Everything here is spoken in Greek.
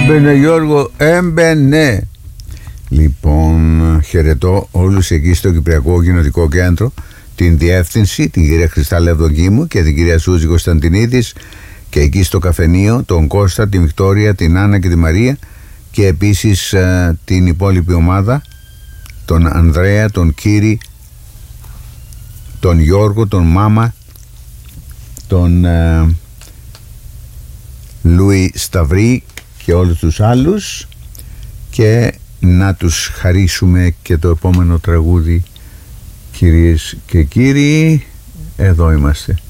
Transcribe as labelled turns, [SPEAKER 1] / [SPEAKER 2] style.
[SPEAKER 1] Έμπαινε Γιώργο, έμπαινε. Λοιπόν, χαιρετώ όλους εκεί στο Κυπριακό Κοινοτικό Κέντρο, την διεύθυνση, την κυρία Χριστάλα Ευδοκίμου και την κυρία Σούζη Κωνσταντινίδης, και εκεί στο καφενείο τον Κώστα, τη Βικτόρια, την Άννα και τη Μαρία, και επίσης την υπόλοιπη ομάδα, τον Ανδρέα, τον Κύρι, τον Γιώργο, τον Μάμα, τον Λούι Σταυρή και όλους τους άλλους, και να τους χαρίσουμε και το επόμενο τραγούδι, κυρίες και κύριοι. Εδώ είμαστε.